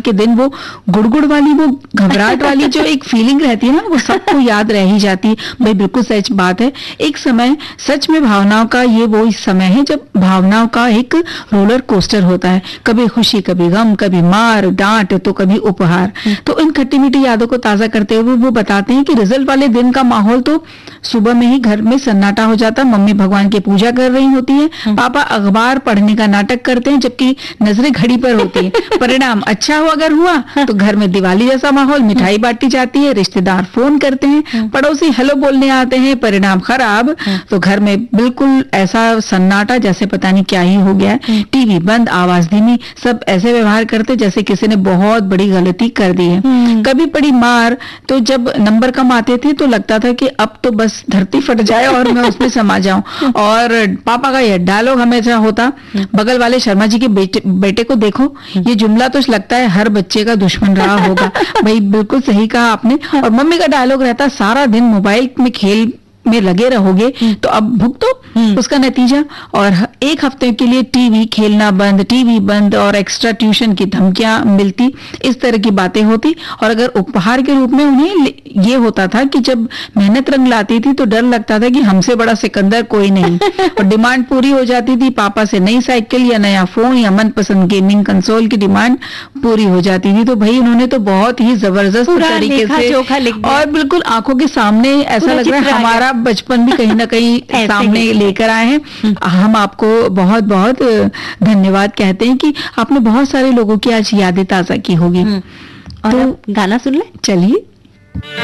के दिन वो गुड़गुड़ वाली, वो घबराहट वाली जो एक फीलिंग रहती है ना, वो सबको याद रह ही जाती है। भाई बिल्कुल सच बात है। एक समय सच में भावनाओं का ये वो समय है जब भावनाओं का एक रोलर कोस्टर होता है, कभी खुशी, कभी गम, कभी मार डांट, तो कभी उपहार। तो इन खट्टी मीठी यादों को ताजा करते हुए वो बताते हैं कि रिजल्ट वाले दिन का माहौल तो सुबह में ही घर में सन्नाटा हो जाता। मम्मी भगवान की पूजा कर रही होती है, पापा अखबार पढ़ने का नाटक करते हैं जबकि नजरें घड़ी पर होती है। परिणाम अच्छा हो अगर हुआ तो घर में दिवाली जैसा माहौल, मिठाई बांटी जाती है, रिश्तेदार फोन करते हैं, पड़ोसी हेलो बोलने आते हैं। परिणाम खराब तो घर में बिल्कुल ऐसा सन्नाटा जैसे पता नहीं क्या ही हो गया। टीवी बंद, आवाज धीमी, सब ऐसे व्यवहार करते जैसे किसी ने बहुत बड़ी गलती कर दी है। कभी पड़ी मार तो जब नंबर कम आते थे तो लगता था कि अब तो बस धरती फट जाए और मैं उसमें समा जाऊं। और पापा का यह डायलॉग हमेशा होता, बगल वाले शर्मा जी के बेटे को देखो, ये जुमला तो लगता है हर बच्चे का दुश्मन रहा होगा। भाई बिल्कुल सही कहा आपने। और मम्मी का डायलॉग रहता, सारा दिन मोबाइल में खेल में लगे रहोगे तो अब भुगतो उसका नतीजा। और एक हफ्ते के लिए टीवी खेलना बंद, टीवी बंद और एक्स्ट्रा ट्यूशन की धमकियां मिलती, इस तरह की बातें होती। और अगर उपहार के रूप में उन्हें ये होता था कि जब मेहनत रंग लाती थी तो डर लगता था कि हमसे बड़ा सिकंदर कोई नहीं। और डिमांड पूरी हो जाती थी, पापा से नई साइकिल या नया फोन या मनपसंद गेमिंग कंसोल की डिमांड पूरी हो जाती थी। तो भाई उन्होंने तो बहुत ही जबरदस्त तरीके से और बिल्कुल आंखों के सामने ऐसा लग रहा है हमारा बचपन भी कहीं ना कहीं सामने लेकर आए हैं। हम आपको बहुत बहुत धन्यवाद कहते हैं कि आपने बहुत सारे लोगों की आज यादें ताजा की होगी। तो गाना सुन ले, चलिए।